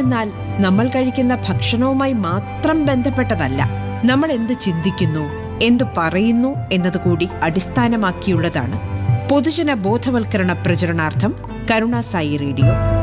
എന്നാൽ നമ്മൾ കഴിക്കുന്ന ഭക്ഷണവുമായി മാത്രം ബന്ധപ്പെട്ടതല്ല. നമ്മൾ എന്ത് ചിന്തിക്കുന്നു, എന്തു പറയുന്നു എന്നതുകൂടി അടിസ്ഥാനമാക്കിയുള്ളതാണ്. പൊതുജന ബോധവൽക്കരണ പ്രചരണാർത്ഥം കരുണ സായി റേഡിയോ.